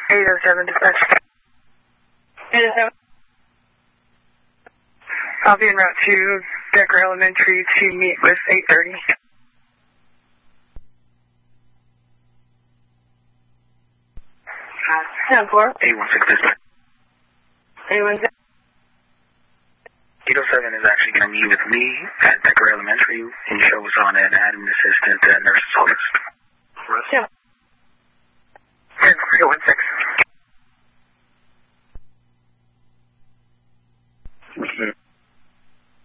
807 dispatch. 807. I'll be en route to Decker Elementary to meet with 830. 10-4. 816 dispatch. 816. 807 is actually going to meet with me at Decker Elementary and show us on an admin assistant nurse's office. Yeah. 10-4, 816.